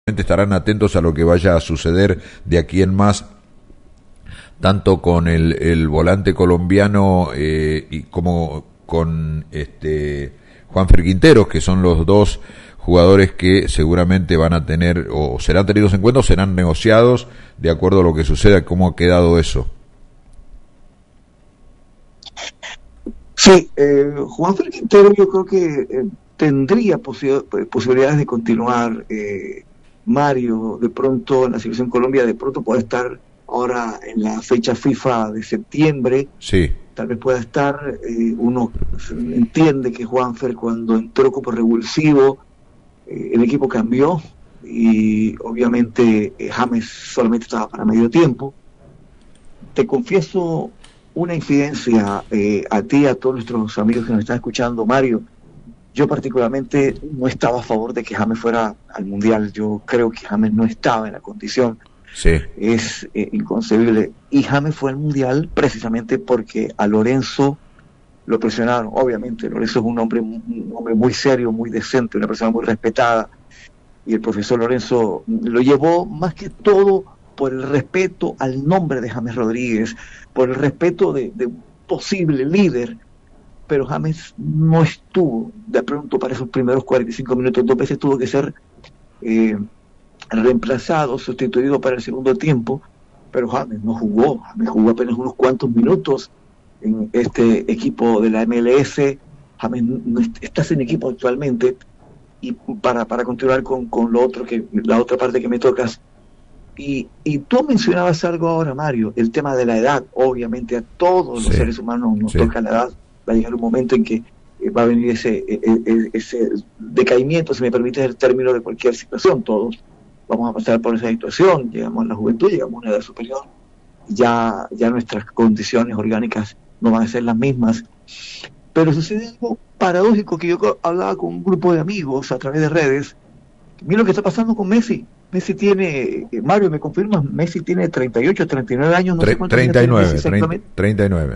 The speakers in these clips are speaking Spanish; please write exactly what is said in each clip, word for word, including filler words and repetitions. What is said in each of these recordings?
estarán atentos a lo que vaya a suceder de aquí en más, tanto con el, el volante colombiano eh, y como con este Juanfer Quinteros, que son los dos jugadores que seguramente van a tener o serán tenidos en cuenta o serán negociados de acuerdo a lo que suceda. ¿Cómo ha quedado eso? Sí, eh, Juanfer Quintero yo creo que eh, tendría posi- posibilidades de continuar. eh, Mario, de pronto en la selección Colombia, de pronto puede estar ahora en la fecha FIFA de septiembre. Sí. Tal vez pueda estar, eh, uno entiende que Juanfer cuando entró como revulsivo, eh, el equipo cambió y obviamente eh, James solamente estaba para medio tiempo. Te confieso una infidencia eh, a ti, a todos nuestros amigos que nos están escuchando, Mario. Yo particularmente no estaba a favor de que James fuera al Mundial. Yo creo que James no estaba en la condición. Sí. Es eh, inconcebible. Y James fue al Mundial precisamente porque a Lorenzo lo presionaron. Obviamente, Lorenzo es un hombre, un hombre muy serio, muy decente, una persona muy respetada. Y el profesor Lorenzo lo llevó más que todo por el respeto al nombre de James Rodríguez, por el respeto de, de un posible líder. Pero James no estuvo de pronto para esos primeros cuarenta y cinco minutos. Dos veces tuvo que ser eh, reemplazado, sustituido para el segundo tiempo, pero James no jugó. James jugó apenas unos cuantos minutos en este equipo de la M L S. James no está sin equipo actualmente. Y para, para continuar con, con lo otro, que la otra parte que me tocas, y, y tú mencionabas algo ahora, Mario, el tema de la edad. Obviamente a todos los Sí. seres humanos nos Sí. toca la edad. Va a llegar un momento en que eh, va a venir ese, eh, eh, ese decaimiento, si me permite el término, de cualquier situación. Todos vamos a pasar por esa situación. Llegamos a la juventud, llegamos a una edad superior, ya, ya nuestras condiciones orgánicas no van a ser las mismas. Pero sucede algo paradójico, que yo hablaba con un grupo de amigos a través de redes. Mira lo que está pasando con Messi. Messi tiene, eh, Mario, ¿me confirmas? Messi tiene treinta y ocho, treinta y nueve años, no Tre- sé cuántos treinta y nueve, años tiene Messi exactamente. treinta y nueve.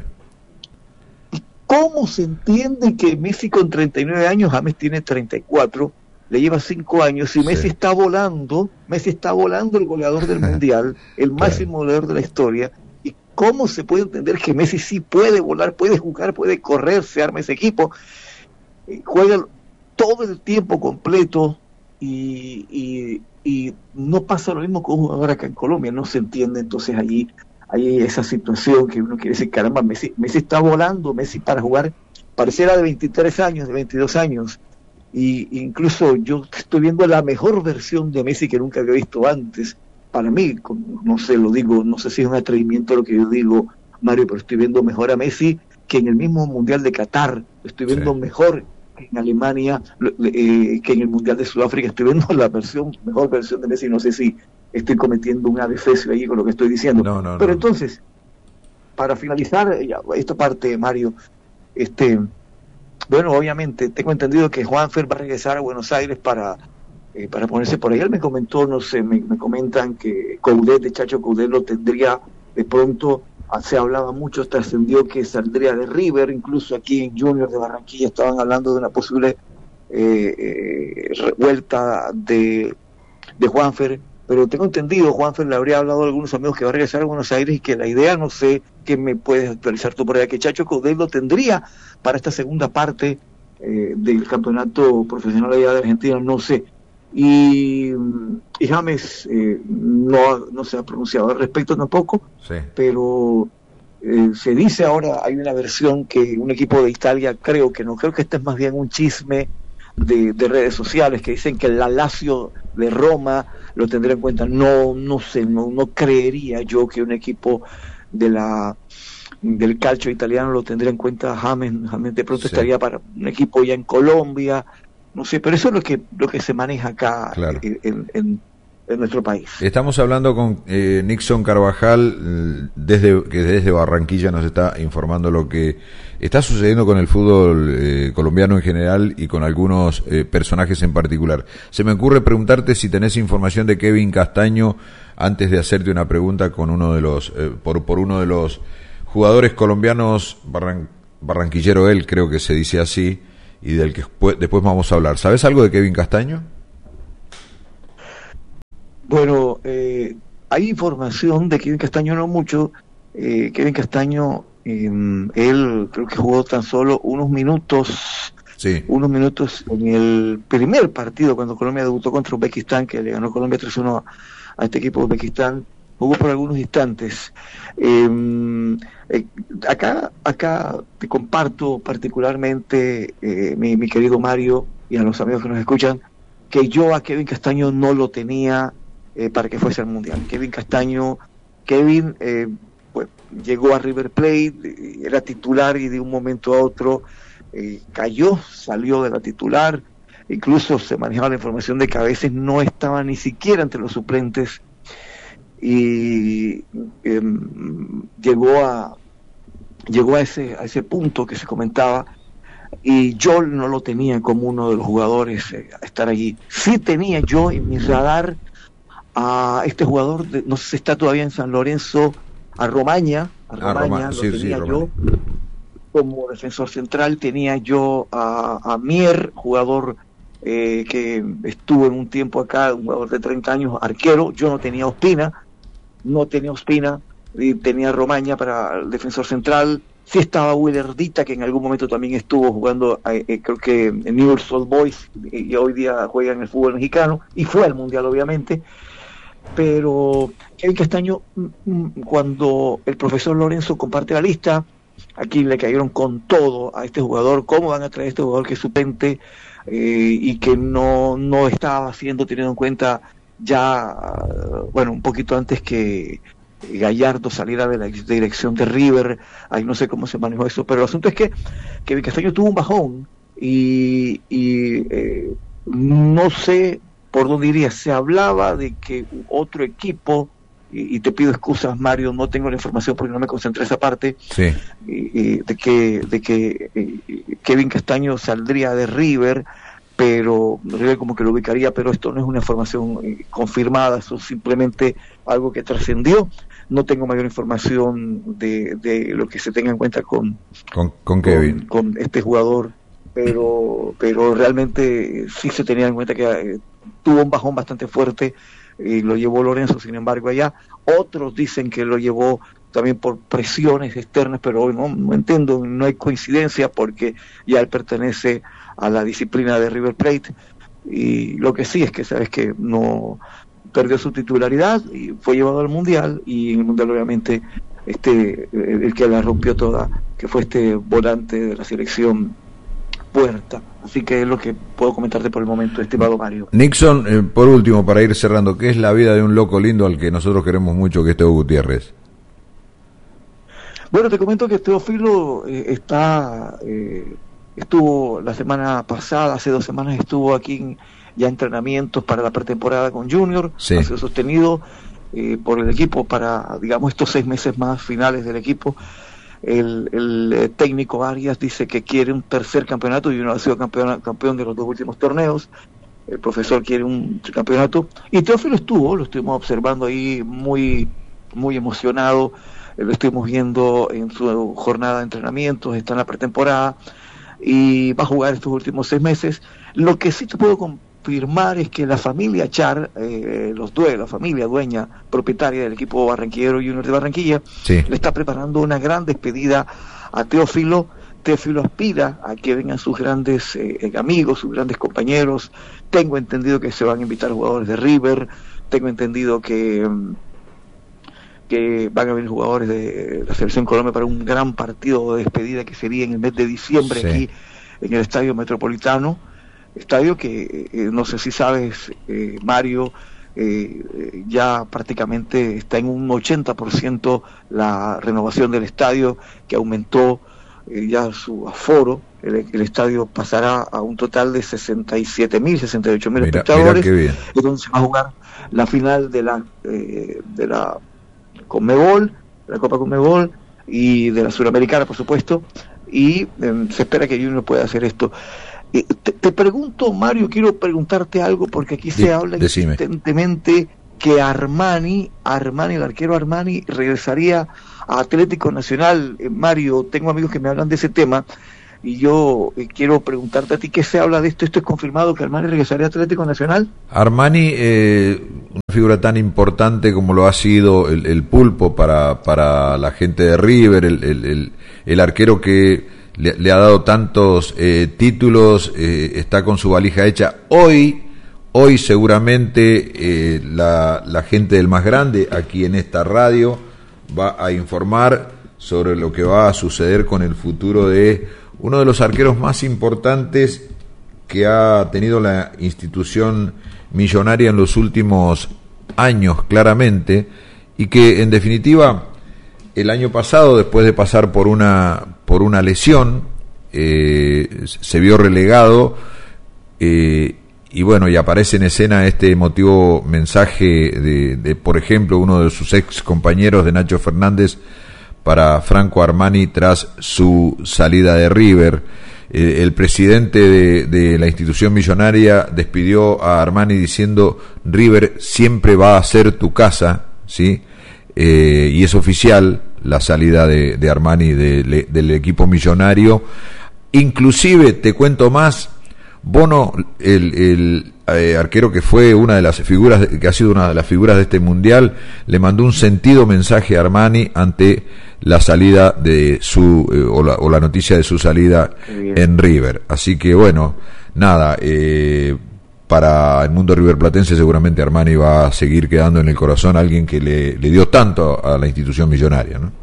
¿Cómo se entiende que Messi con treinta y nueve años, James tiene treinta y cuatro, le lleva cinco años, y Sí. Messi está volando, Messi está volando el goleador del Mundial, el máximo goleador de la historia? ¿Y cómo se puede entender que Messi sí puede volar, puede jugar, puede correr, se arma ese equipo, eh, juega todo el tiempo completo y, y, y no pasa lo mismo con un jugador acá en Colombia? No se entiende. Entonces allí hay esa situación que uno quiere decir, caramba, Messi, Messi está volando. Messi para jugar pareciera de veintitrés años, de veintidós años, y incluso yo estoy viendo la mejor versión de Messi que nunca había visto antes. Para mí, no sé, lo digo, no sé si es un atrevimiento lo que yo digo, Mario, pero estoy viendo mejor a Messi que en el mismo Mundial de Qatar. Estoy viendo Sí. mejor en Alemania eh, que en el Mundial de Sudáfrica. Estoy viendo la versión, mejor versión de Messi. No sé si estoy cometiendo un adefesio ahí con lo que estoy diciendo. No, no, pero no. entonces, para finalizar ya, esta parte, Mario, este, bueno, obviamente tengo entendido que Juanfer va a regresar a Buenos Aires para eh, para ponerse por ahí. Él me comentó, no sé, me, me comentan que Coudet, de Chacho Coudet, lo tendría de pronto. Se hablaba mucho, trascendió que saldría de River, incluso aquí en Junior de Barranquilla estaban hablando de una posible eh, eh, vuelta de, de Juanfer, pero tengo entendido, Juanfer le habría hablado a algunos amigos que va a regresar a Buenos Aires, y que la idea, no sé, que me puedes actualizar tú por allá, que Chacho Coudet lo tendría para esta segunda parte eh, del campeonato profesional allá de Argentina, no sé. Y, y James eh, no, no se ha pronunciado al respecto tampoco. Sí. Pero eh, se dice ahora, hay una versión que un equipo de Italia, creo que no, creo que este es más bien un chisme de, de redes sociales, que dicen que la Lazio de Roma lo tendrá en cuenta. No, no sé, no, no creería yo que un equipo de la del calcio italiano lo tendría en cuenta. James, James de pronto Sí. estaría para un equipo ya en Colombia, no sé, pero eso es lo que lo que se maneja acá. Claro. en, en, en en nuestro país. Estamos hablando con eh, Nixon Carvajal, desde que desde Barranquilla nos está informando lo que está sucediendo con el fútbol eh, colombiano en general y con algunos eh, personajes en particular. Se me ocurre preguntarte si tenés información de Kevin Castaño, antes de hacerte una pregunta con uno de los eh, por por uno de los jugadores colombianos, barran, barranquillero él, creo que se dice así, y del que después vamos a hablar. ¿Sabes algo de Kevin Castaño? Bueno, eh, hay información de Kevin Castaño, no mucho. eh, Kevin Castaño, eh, él creo que jugó tan solo unos minutos, Sí. unos minutos en el primer partido cuando Colombia debutó contra Uzbekistán, que le ganó Colombia tres uno a, a este equipo de Uzbekistán. Jugó por algunos instantes. Eh, eh, acá, acá te comparto particularmente, eh, mi, mi querido Mario, y a los amigos que nos escuchan, que yo a Kevin Castaño no lo tenía eh, para que fuese al Mundial. Kevin Castaño, Kevin eh, pues, llegó a River Plate, eh, era titular y de un momento a otro eh, cayó, salió de la titular, incluso se manejaba la información de que a veces no estaba ni siquiera entre los suplentes, y eh, llegó a llegó a ese a ese punto que se comentaba, y yo no lo tenía como uno de los jugadores eh, a estar allí. Sí tenía yo en mi radar a este jugador, de, no sé si está todavía en San Lorenzo, a Romaña, a Romaña, Ah, Roma, lo sí, tenía sí, yo como defensor central. Tenía yo a, a Mier, jugador eh, que estuvo en un tiempo acá, un jugador de treinta años, arquero. Yo no tenía Ospina, no tenía Ospina, y tenía Romaña para el defensor central. Sí estaba Willardita, que en algún momento también estuvo jugando, eh, eh, creo que en Newell's Old Boys, y, y hoy día juega en el fútbol mexicano, y fue al Mundial obviamente. Pero Kevin Castaño, cuando el profesor Lorenzo comparte la lista, aquí le cayeron con todo a este jugador. ¿Cómo van a traer a este jugador que es suplente eh, y que no, no estaba siendo tenido en cuenta ya, bueno, un poquito antes que Gallardo saliera de la dirección de River? Ahí no sé cómo se manejó eso, pero el asunto es que Kevin Castaño tuvo un bajón y, y eh, no sé por dónde iría. Se hablaba de que otro equipo, y, y te pido excusas, Mario, no tengo la información porque no me concentré en esa parte, sí. y, y de que, de que eh, Kevin Castaño saldría de River, pero River como que lo ubicaría, pero esto no es una información eh, confirmada, eso es simplemente algo que trascendió. No tengo mayor información de, de lo que se tenga en cuenta con, con, con Kevin, con, con este jugador, pero pero realmente sí se tenía en cuenta que eh, tuvo un bajón bastante fuerte y lo llevó Lorenzo, sin embargo, allá. Otros dicen que lo llevó también por presiones externas, pero no, no entiendo, no hay coincidencia porque ya él pertenece a la disciplina de River Plate, y lo que sí es que sabes que no perdió su titularidad y fue llevado al Mundial, y en el Mundial obviamente este el que la rompió toda, que fue este volante de la selección Puerta. Así que es lo que puedo comentarte por el momento, estimado Mario. Nixon, eh, por último, para ir cerrando, ¿qué es la vida de un loco lindo al que nosotros queremos mucho, que es Teo Gutiérrez? Bueno, te comento que Teófilo eh, está eh, estuvo la semana pasada, hace dos semanas estuvo aquí en ya entrenamientos para la pretemporada con Junior, sí. Ha sido sostenido eh, por el equipo para, digamos, estos seis meses más finales del equipo. El, el eh, técnico Arias dice que quiere un tercer campeonato, y uno ha sido campeón, campeón de los dos últimos torneos. El profesor quiere un campeonato, y Teófilo estuvo, lo estuvimos observando ahí muy, muy emocionado, eh, lo estuvimos viendo en su jornada de entrenamientos, está en la pretemporada y va a jugar estos últimos seis meses. Lo que sí te puedo confirmar es que la familia Char, eh, los dueños, la familia dueña, propietaria del equipo barranquillero Junior de Barranquilla, sí. le está preparando una gran despedida a Teófilo. Teófilo aspira a que vengan sus grandes eh, amigos, sus grandes compañeros. Tengo entendido que se van a invitar jugadores de River, tengo entendido que, que van a venir jugadores de la Selección Colombia para un gran partido de despedida que sería en el mes de diciembre, sí. Aquí en el Estadio Metropolitano. Estadio que, eh, no sé si sabes, eh, Mario, eh, ya prácticamente está en un ochenta por ciento la renovación del estadio, que aumentó eh, ya su aforo. El, el estadio pasará a un total de sesenta y siete mil, sesenta y ocho mil espectadores, es donde se va a jugar la final de la eh, de la Conmebol, de la Copa Conmebol y de la Suramericana, por supuesto, y eh, se espera que Junior pueda hacer esto. Te, te pregunto, Mario, quiero preguntarte algo, porque aquí se De, habla decime. insistentemente que Armani, Armani, el arquero Armani, regresaría a Atlético Nacional. Eh, Mario, tengo amigos que me hablan de ese tema. y yo eh, quiero preguntarte a ti, ¿qué se habla de esto? ¿Esto es confirmado que Armani regresaría a Atlético Nacional? Armani, eh, una figura tan importante como lo ha sido el, el Pulpo para, para la gente de River, el, el, el, el arquero que le, le ha dado tantos eh, títulos, eh, está con su valija hecha. Hoy, hoy seguramente eh, la, la gente del Más Grande, aquí en esta radio, va a informar sobre lo que va a suceder con el futuro de uno de los arqueros más importantes que ha tenido la institución millonaria en los últimos años, claramente, y que en definitiva el año pasado, después de pasar por una por una lesión, eh, se vio relegado, eh, y bueno, y aparece en escena este emotivo mensaje de, de, por ejemplo, uno de sus ex compañeros de Nacho Fernández para Franco Armani tras su salida de River. Eh, el presidente de, de la institución millonaria despidió a Armani diciendo: River siempre va a ser tu casa, ¿sí? Eh, y es oficial la salida de, de Armani de, de, del equipo millonario. Inclusive, te cuento más, Bono, el, el eh, arquero que fue una de las figuras, que ha sido una de las figuras de este mundial, le mandó un sentido mensaje a Armani ante la salida de su, eh, o, la, o la noticia de su salida en River. Así que bueno, nada, eh, para el mundo riverplatense seguramente Armani va a seguir quedando en el corazón, alguien que le, le dio tanto a la institución millonaria, ¿no?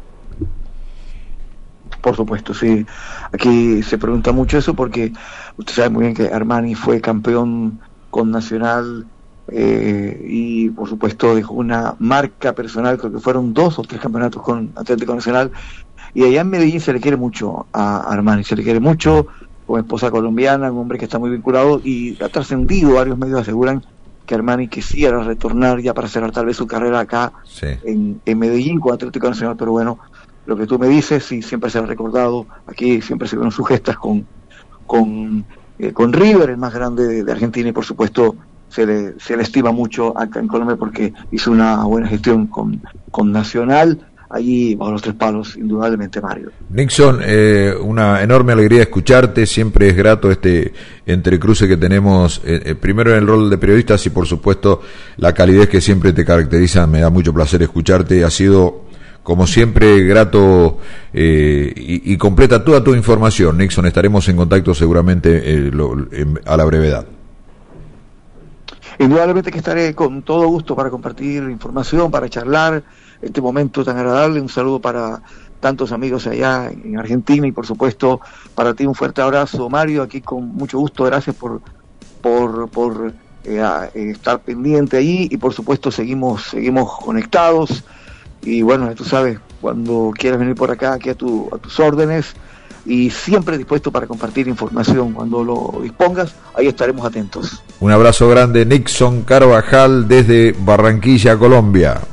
Por supuesto, sí. Aquí se pregunta mucho eso porque usted sabe muy bien que Armani fue campeón con Nacional, eh, y por supuesto dejó una marca personal, creo que fueron dos o tres campeonatos con Atlético Nacional, y allá en Medellín se le quiere mucho a Armani, se le quiere mucho, con esposa colombiana, un hombre que está muy vinculado, y ha trascendido, varios medios aseguran que Armani quisiera retornar ya para cerrar tal vez su carrera acá, sí, en, en Medellín con Atlético Nacional, pero bueno, lo que tú me dices, sí, siempre se ha recordado, aquí siempre se vieron sus gestas con con, eh, con River, el más grande de, de Argentina, y por supuesto se le, se le estima mucho acá en Colombia porque hizo una buena gestión con, con Nacional, allí bajo los tres palos, indudablemente, Mario. Nixon, eh, una enorme alegría escucharte, siempre es grato este entrecruce que tenemos, eh, primero en el rol de periodistas y por supuesto la calidez que siempre te caracteriza, me da mucho placer escucharte, ha sido como siempre grato, eh, y, y completa toda tu información, Nixon. Estaremos en contacto seguramente eh, lo, en, a la brevedad. Indudablemente que estaré con todo gusto para compartir información, para charlar este momento tan agradable. Un saludo para tantos amigos allá en Argentina y por supuesto para ti un fuerte abrazo, Mario, aquí con mucho gusto. Gracias por por por eh, estar pendiente ahí y por supuesto seguimos seguimos conectados. Y bueno, tú sabes, cuando quieras venir por acá, aquí a, tu, a tus órdenes, y siempre dispuesto para compartir información. Cuando lo dispongas, ahí estaremos atentos. Un abrazo grande, Nixon Carvajal, desde Barranquilla, Colombia.